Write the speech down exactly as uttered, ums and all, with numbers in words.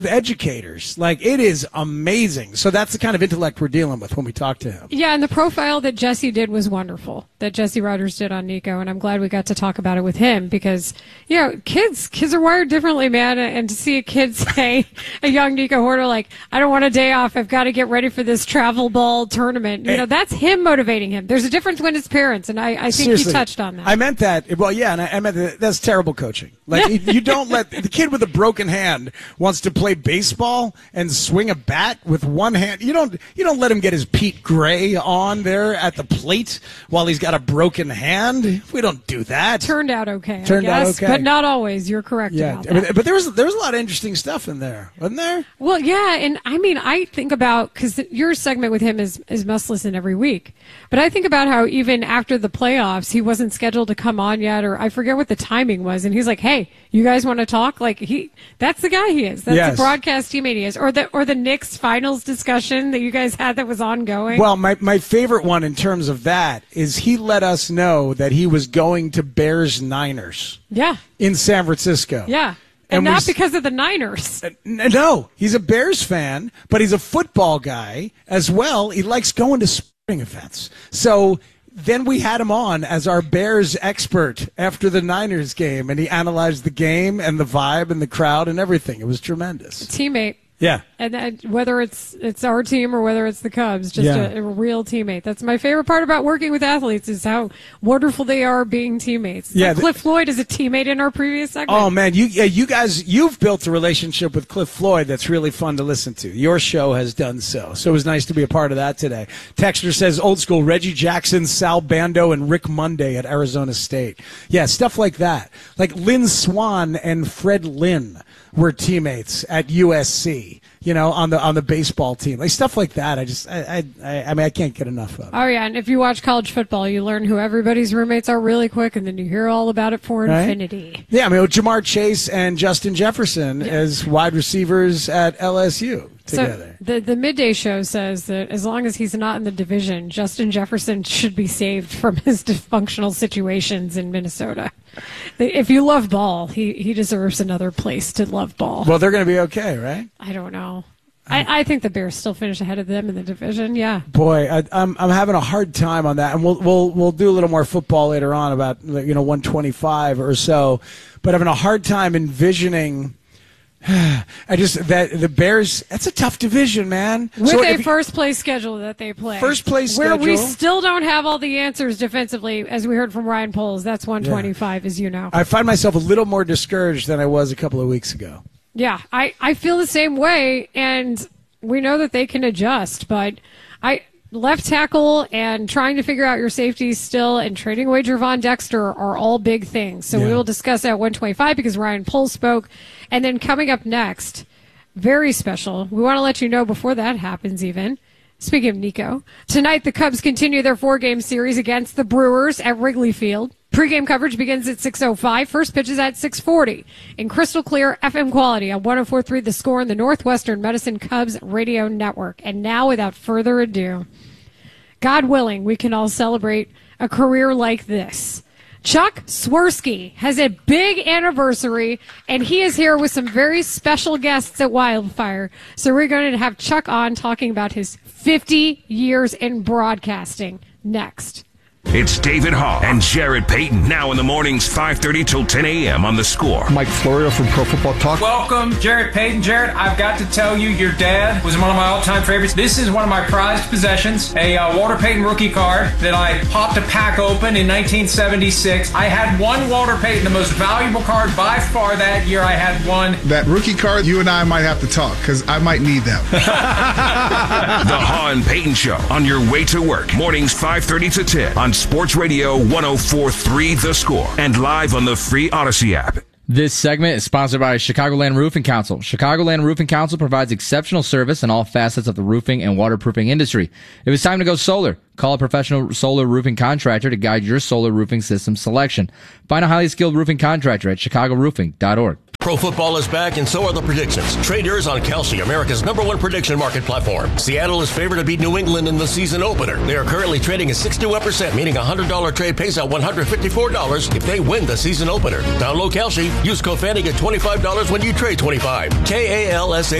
educators. Like, it is amazing. So that's the kind of intellect we're dealing with when we talk to him. Yeah, and the profile that Jesse did was wonderful, that Jesse Rogers did on Nico, and I'm glad we got to talk about it with him because, you know, kids kids are wired differently, man, and to see a kid say, a young Nico Horner, like, I don't want a day off, I've got to get ready for this travel ball tournament. You know, that's him motivating him. There's a difference when it's parents, and I, I think Seriously, he touched on that. I meant that. Well, yeah, and I, I meant that. That's terrible coaching. Like, you, you don't let the kid with a broken hand wants to play baseball and swing a bat with one hand. You don't you don't let him get his Pete Gray on there at the plate while he's got a broken hand. We don't do that. Turned out okay, Turned I guess, out okay. but not always. You're correct Yeah, about I mean, that. but there was there was a lot of interesting stuff in there, wasn't there? Well, yeah, and I mean, I think about, because your segment with him is, is must listen every week, but I think about how even after the playoffs, he wasn't scheduled to come on yet, or I forget what the timing was, and he's like, hey, you guys want to talk? Like, he, that's the guy he is. That's Yes. the broadcast teammate he is. Or the, or the Knicks finals discussion that you guys had that was ongoing. Well, my, my favorite one in terms of that is he let us know that he was going to Bears Niners yeah, in San Francisco. yeah. And, And we not s- because of the Niners. N- No, he's a Bears fan, but he's a football guy as well. He likes going to sporting events. So then we had him on as our Bears expert after the Niners game, and he analyzed the game and the vibe and the crowd and everything. It was tremendous. Teammate. Yeah. And that, whether it's it's our team or whether it's the Cubs, just Yeah. a, a real teammate. That's my favorite part about working with athletes is how wonderful they are being teammates. Yeah, Like the- Cliff Floyd is a teammate in our previous segment. Oh man, you yeah, you guys, you've built a relationship with Cliff Floyd that's really fun to listen to. Your show has done so. So it was nice to be a part of that today. Texter says old school Reggie Jackson, Sal Bando, and Rick Monday at Arizona State. Yeah, stuff like that. Like Lynn Swan and Fred Lynn were teammates at U S C. You know, on the on the baseball team, like stuff like that. I just, I, I, I mean, I can't get enough of. Oh, yeah, and if you watch college football, you learn who everybody's roommates are really quick, and then you hear all about it for Right? infinity. Yeah, I mean, Jamar Chase and Justin Jefferson as wide receivers at L S U together. So the, the midday show says that as long as he's not in the division, Justin Jefferson should be saved from his dysfunctional situations in Minnesota. If you love ball, he, he deserves another place to love ball. Well, they're going to be okay, right? I don't know. I, I think the Bears still finish ahead of them in the division. Yeah. Boy, I, I'm I'm having a hard time on that, and we'll we'll we'll do a little more football later on about you know one twenty-five or so, but having a hard time envisioning. I just that the Bears. That's a tough division, man. With So a if- first place schedule that they play. First place where we schedule. still don't have all the answers defensively, as we heard from Ryan Poles. That's one twenty-five, as you know. I find myself a little more discouraged than I was a couple of weeks ago. Yeah, I, I feel the same way, and we know that they can adjust, but I left tackle and trying to figure out your safety still and trading away Gervon Dexter are all big things. So we Yeah. will discuss that at one twenty-five because Ryan Poles spoke. And then coming up next, very special, we want to let you know before that happens even, speaking of Nico, tonight the Cubs continue their four-game series against the Brewers at Wrigley Field. Pre-game coverage begins at six oh five. First pitch is at six forty. In crystal clear F M quality on one oh four point three The Score in the Northwestern Medicine Cubs Radio Network. And now, without further ado, God willing, we can all celebrate a career like this. Chuck Swirsky has a big anniversary, and he is here with some very special guests at Wildfire. So we're going to have Chuck on talking about his fifty years in broadcasting next. It's David Hall and Jared Payton now in the mornings five thirty till ten a.m. on The Score. Mike Florio from Pro Football Talk. Welcome, Jared Payton. Jared, I've got to tell you, your dad was one of my all-time favorites. This is one of my prized possessions, a uh, Walter Payton rookie card that I popped a pack open in nineteen seventy-six. I had one Walter Payton, the most valuable card by far that year. I had one. That rookie card, you and I might have to talk because I might need that. The Hall and Payton Show on your way to work. Mornings five thirty to ten on Sports Radio one oh four point three The Score and live on the free Odyssey app. This segment is sponsored by Chicagoland Roofing Council. Chicagoland Roofing Council provides exceptional service in all facets of the roofing and waterproofing industry. If it's time to go solar, call a professional solar roofing contractor to guide your solar roofing system selection. Find a highly skilled roofing contractor at chicago roofing dot org. Pro football is back, and so are the predictions. Trade yours on Kalshi, America's number one prediction market platform. Seattle is favored to beat New England in the season opener. They are currently trading at sixty-one percent, meaning a one hundred dollars trade pays out one hundred fifty-four dollars if they win the season opener. Download Kalshi. Use code Fanning at twenty-five dollars when you trade twenty-five dollars. K A L S H